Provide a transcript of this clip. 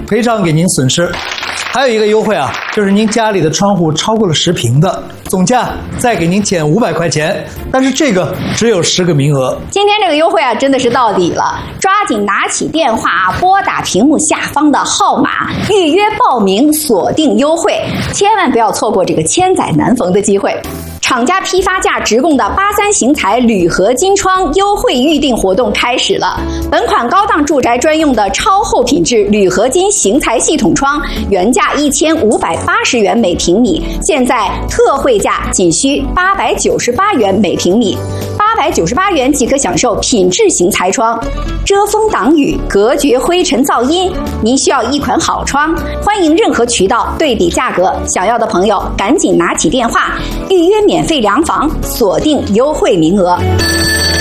赔偿给您损失。还有一个优惠啊，就是您家里的窗户超过了10平的，总价再给您减500块钱，但是这个只有10个名额。 今天这个优惠啊，真的是到底了，抓紧拿起电话，拨打屏幕下方的号码，预约报名，锁定优惠，千万不要错过这个千载难逢的机会。厂家批发价直供的83型材铝合金窗优惠预定活动开始了。本款高档住宅专用的超厚品质铝合金型材系统窗，原价1580元每平米，现在特惠价仅需898元每平米。898元即可享受品质型材窗，遮风挡雨，隔绝灰尘噪音。您需要一款好窗，欢迎任何渠道对比价格，想要的朋友赶紧拿起电话预约免费量房，锁定优惠名额。